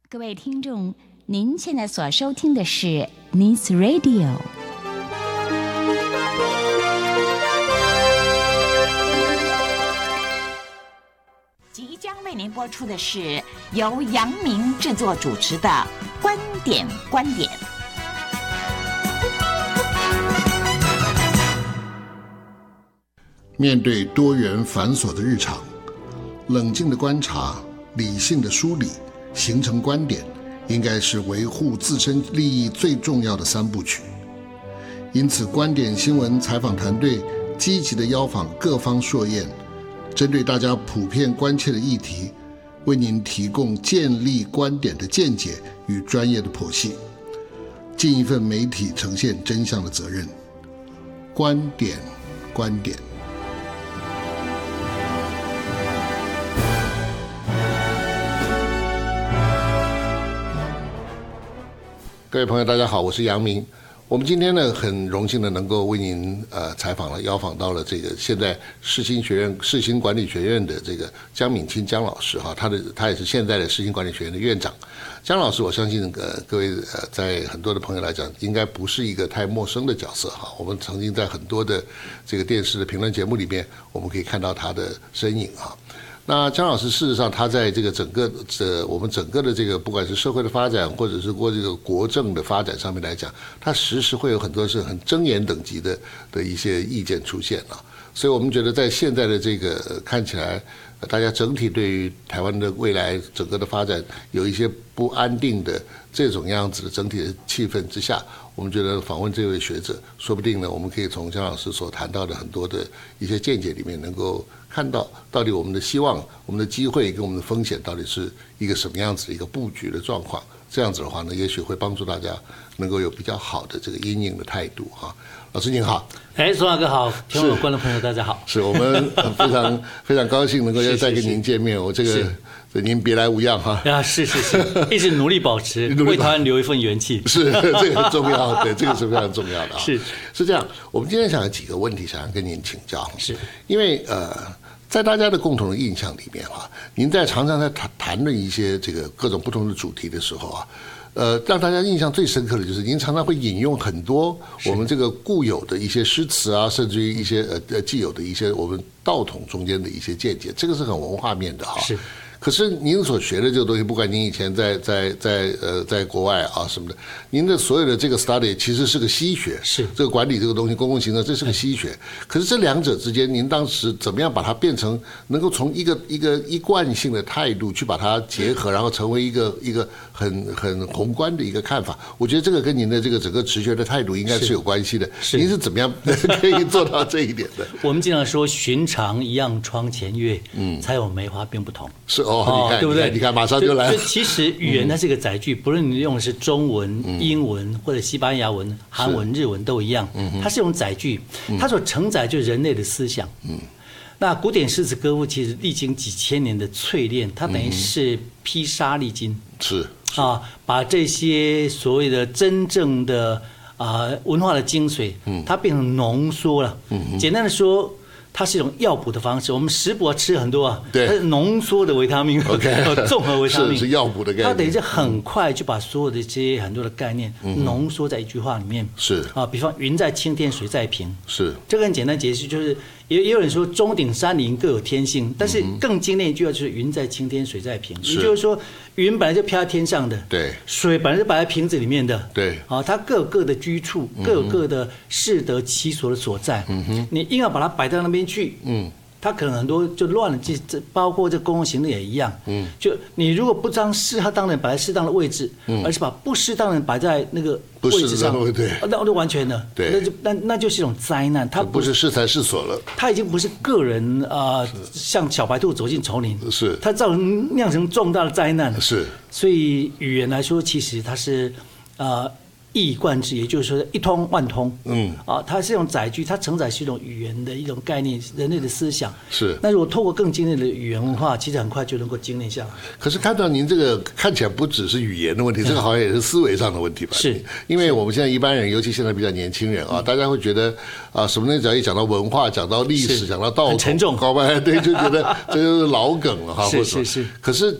各位听众，您现在所收听的是 News Radio。即将为您播出的是由杨明制作主持的《观点》。 面对多元繁琐的日常，冷静的观察，理性的梳理，形成观点，应该是维护自身利益最重要的三部曲。因此，观点新闻采访团队积极地邀访各方硕彦，针对大家普遍关切的议题，为您提供建立观点的见解与专业的剖析，尽一份媒体呈现真相的责任。观点。各位朋友大家好，我是杨明。我们今天呢很荣幸的能够为您邀访到了这个现在世新管理学院的这个江敏清江老师哈，他也是现在的世新管理学院的院长。江老师我相信各位在很多的朋友来讲应该不是一个太陌生的角色哈，我们曾经在很多的这个电视的评论节目里面我们可以看到他的身影哈。那江老师事实上他在这个我们整个的这个不管是社会的发展或者是这个国政的发展上面来讲，他时时会有很多是很睁眼等级的一些意见出现了。所以我们觉得在现在的这个看起来大家整体对于台湾的未来整个的发展有一些不安定的这种样子的整体的气氛之下，我们觉得访问这位学者，说不定呢我们可以从江老师所谈到的很多的一些见解里面能够看到到底我们的希望、我们的机会跟我们的风险到底是一个什么样子的一个布局的状况。这样子的话呢，也许会帮助大家能够有比较好的这个因应的态度哈。老师您好。 宋大哥好，听我观众朋友大家好。 是我们非常高兴能够再跟您见面。我这个您别来无恙哈。 是，一直努力保持，为台湾留一份元气。 是，这个很重要，对，这个是非常重要的啊。是这样，我们今天想有几个问题想要跟您请教。是，因为在大家的共同的印象里面哈，您常常在谈论一些这个各种不同的主题的时候啊。让大家印象最深刻的就是您常常会引用很多我们这个固有的一些诗词啊，甚至于一些既有的一些我们道统中间的一些见解，这个是很文化面的哈。是。可是您所学的这个东西，不管您以前在国外啊什么的，您的所有的这个 study 其实是个西学，是这个管理这个东西，公共行政这是个西学。可是这两者之间，您当时怎么样把它变成能够从一个一贯性的态度去把它结合，然后成为一个很宏观的一个看法？我觉得这个跟您的这个整个持学的态度应该是有关系的。您是怎么样可以做到这一点的？ 我们经常说寻常一样窗前月，才有梅花并不同。 是你看，对不对？你看，马上就来了。 其实语言它是一个载具，不论你用的是中文、英文或者西班牙文、韩文、日文都一样，它是用载具，它所承载就是人类的思想。那古典诗词歌赋其实历经几千年的淬炼，它等于是披沙沥金，把这些所谓的真正的文化的精髓，它变成浓缩了。简单的说，它是一种药补的方式，我们食补吃很多啊，它是浓缩的维他命，综合维他命， 是药补的概念。 它等于是很快就把所有的这些很多的概念浓缩在一句话里面。是比方云在青天，水在瓶。是这个很简单解释，就是也有人说钟鼎山林各有天性，但是更精炼一句话就是云在青天，水在瓶。也就是说，云本来就飘在天上的，对；水本来就摆在瓶子里面的，对。它各有各的居处，各有各的适得其所的所在。你硬要把它摆到那边去，它可能很多就乱了。这包括这公共行政也一样，就你如果不将适当的摆在适当的位置，而是把不适当的摆在那个位置上，那就完全了，对，那就是一种灾难。它不是适才适所了， 它已经不是个人像小白兔走进丛林，是它酿成重大的灾难，是。所以语言来说，其实它是一以贯之，也就是说一通万通。它是一种载具，它承载是一种语言的一种概念，人类的思想。是。那如果透过更精炼的语言文化，其实很快就能够精炼下来。 可是看到您这个看起来不只是语言的问题，这个好像也是思维上的问题吧？是。因为我们现在一般人，尤其现在比较年轻人大家会觉得什么东西只要一讲到文化、讲到历史、讲到道统， 很沉重， 高半对就觉得这就是老梗了哈。是。可是